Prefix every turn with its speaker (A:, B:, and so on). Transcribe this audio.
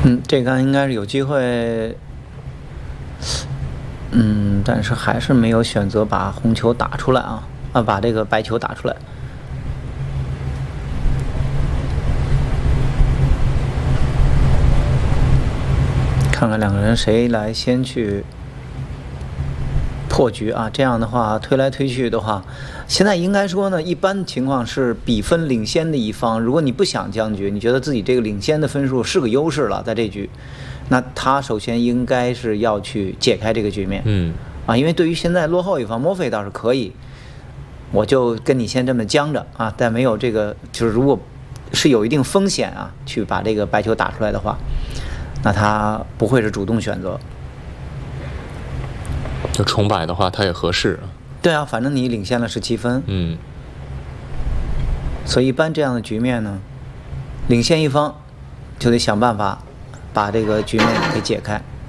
A: 这杆应该是有机会，但是还是没有选择把红球打出来啊，把这个白球打出来。看看两个人谁来先去破局啊？这样的话推来推去的话，现在应该说呢，一般情况是比分领先的一方，如果你不想僵局，你觉得自己这个领先的分数是个优势了，在这局，那他首先应该是要去解开这个局面。因为对于现在落后一方，墨菲倒是可以，我就跟你先这么僵着啊，但没有这个，就是如果是有一定风险啊，去把这个白球打出来的话，那他不会是主动选择。
B: 就重摆的话，他也合适。
A: 对啊，反正你领先了17分。所以一般这样的局面呢，领先一方就得想办法把这个局面给解开。